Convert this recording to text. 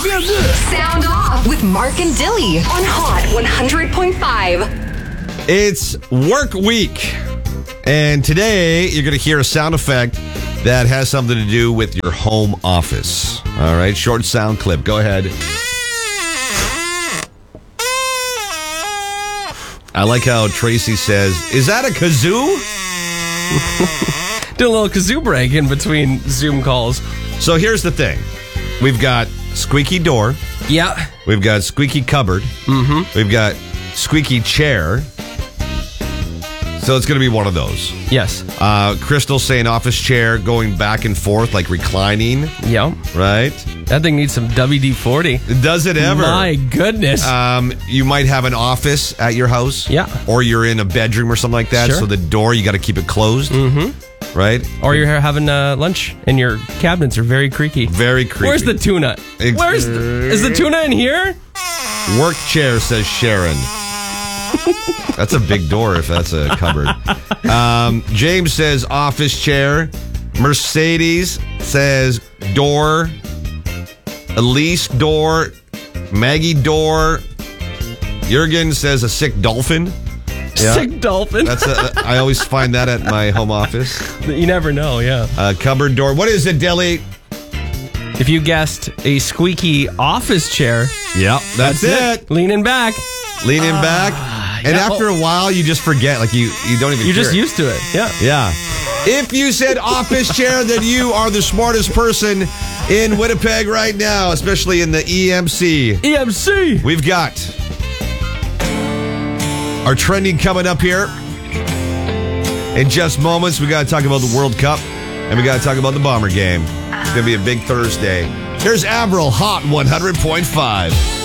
Sound off with Mark and Dilly on Hot 100.5. It's work week, and today you're going to hear a sound effect that has something to do with your home office. All right, short sound clip. Go ahead. I like how Tracy says, "Is that a kazoo?" Do a little kazoo break in between Zoom calls. So here's the thing. We've got squeaky door. Yeah. We've got squeaky cupboard. Mm-hmm. We've got squeaky chair. So it's going to be one of those. Yes. Crystal saying office chair going back and forth, like reclining. Yep. Right? That thing needs some WD-40. Does it ever? My goodness. You might have an office at your house. Yeah. Or you're in a bedroom or something like that. Sure. So the door, you got to keep it closed. Mm-hmm. Right? Or you're having lunch and your cabinets are very creaky. Very creaky. Where's the tuna? Is the tuna in here? Work chair, says Sharon. That's a big door if that's a cupboard. James says office chair. Mercedes says door. Elise door. Maggie door. Jurgen says a sick dolphin. Yeah. Sick dolphin. I always find that at my home office. You never know, yeah. Cupboard door. What is it, Dilly? If you guessed a squeaky office chair. Yeah, that's it. Leaning back. Leaning back. And after a while, you just forget. Like, you don't even You're hear just it. used to it. Yeah. Yeah. If you said office chair, then you are the smartest person in Winnipeg right now, especially in the EMC. EMC. We've got our trending coming up here. In just moments, we got to talk about the World Cup, and we got to talk about the Bomber game. It's going to be a big Thursday. Here's Avril, Hot 100.5.